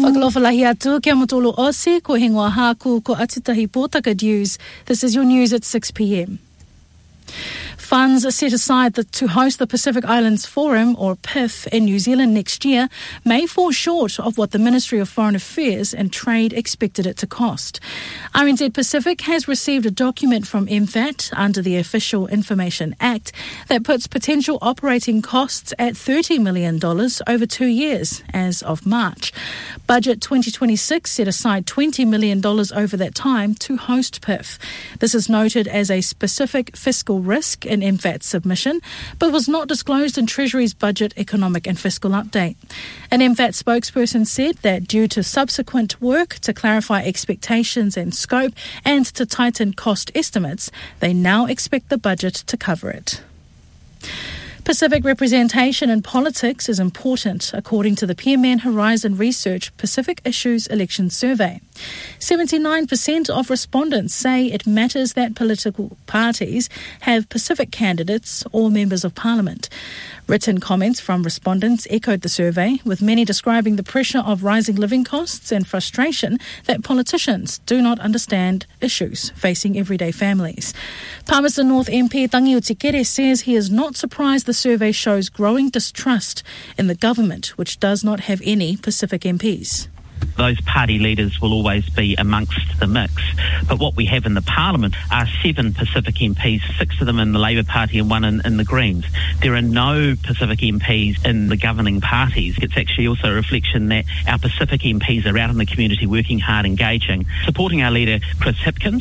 Whakalofalahi atu, kia matolo osi, ko hingoa haku, ko atitahi pōtaka news. This is your news at 6 p.m. Funds are set aside to host the Pacific Islands Forum, or PIF, in New Zealand next year may fall short of what the Ministry of Foreign Affairs and Trade expected it to cost. RNZ Pacific has received a document from MFAT under the Official Information Act that puts potential operating costs at $30 million over 2 years as of March. Budget 2026 set aside $20 million over that time to host PIF. This is noted as a specific fiscal risk in MFAT's submission, but was not disclosed in Treasury's Budget Economic and Fiscal Update. An MFAT spokesperson said that due to subsequent work to clarify expectations and scope and to tighten cost estimates, they now expect the budget to cover it. Pacific representation in politics is important, according to the PMN Horizon Research Pacific Issues Election Survey. 79% of respondents say it matters that political parties have Pacific candidates or members of parliament. Written comments from respondents echoed the survey, with many describing the pressure of rising living costs and frustration that politicians do not understand issues facing everyday families. Palmerston North MP Tangi Utikere says he is not surprised the survey shows growing distrust in the government, which does not have any Pacific MPs. Those party leaders will always be amongst the mix. But what we have in the Parliament are 7 Pacific MPs, 6 of them in the Labour Party and 1 in the Greens. There are no Pacific MPs in the governing parties. It's actually also a reflection that our Pacific MPs are out in the community working hard, engaging, supporting our leader, Chris Hipkins.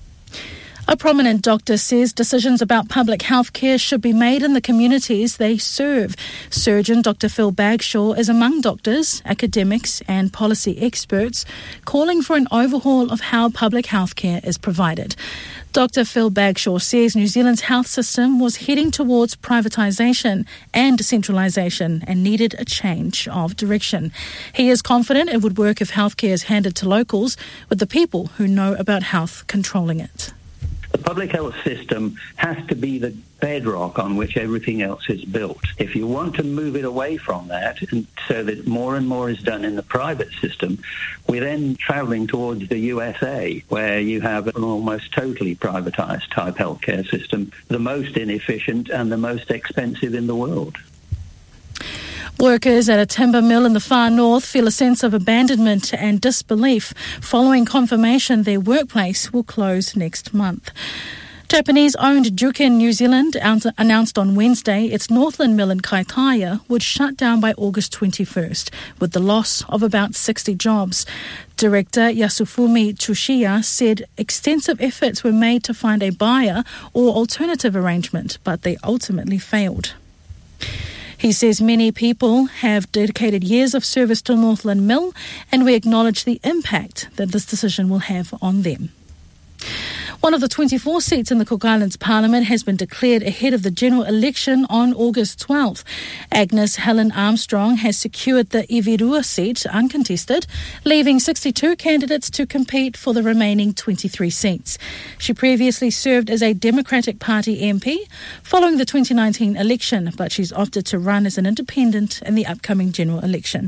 A prominent doctor says decisions about public health care should be made in the communities they serve. Surgeon Dr. Phil Bagshaw is among doctors, academics and policy experts calling for an overhaul of how public health care is provided. Dr. Phil Bagshaw says New Zealand's health system was heading towards privatisation and centralisation and needed a change of direction. He is confident it would work if healthcare is handed to locals, with the people who know about health controlling it. The public health system has to be the bedrock on which everything else is built. If you want to move it away from that, and so that more and more is done in the private system, we're then travelling towards the USA, where you have an almost totally privatised type healthcare system, the most inefficient and the most expensive in the world. Workers at a timber mill in the far north feel a sense of abandonment and disbelief following confirmation their workplace will close next month. Japanese-owned Juken New Zealand announced on Wednesday its Northland mill in Kaitaia would shut down by August 21st, with the loss of about 60 jobs. Director Yasufumi Tsushiya said extensive efforts were made to find a buyer or alternative arrangement, but they ultimately failed. He says many people have dedicated years of service to Northland Mill, and we acknowledge the impact that this decision will have on them. One of the 24 seats in the Cook Islands Parliament has been declared ahead of the general election on August 12th. Agnes Helen Armstrong has secured the Ivirua seat uncontested, leaving 62 candidates to compete for the remaining 23 seats. She previously served as a Democratic Party MP following the 2019 election, but she's opted to run as an independent in the upcoming general election.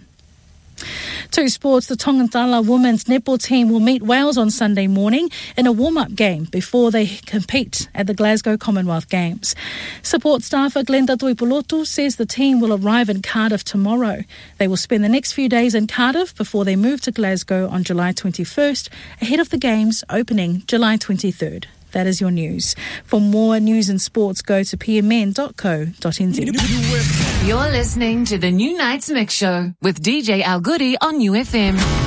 To sports, the Tongataula women's netball team will meet Wales on Sunday morning in a warm-up game before they compete at the Glasgow Commonwealth Games. Support staffer Glenda Tuipolotu says the team will arrive in Cardiff tomorrow. They will spend the next few days in Cardiff before they move to Glasgow on July 21st, ahead of the Games opening July 23rd. That is your news. For more news and sports, go to pmn.co.nz. You're listening to the New Nights Mix Show with DJ Al Goody on UFM.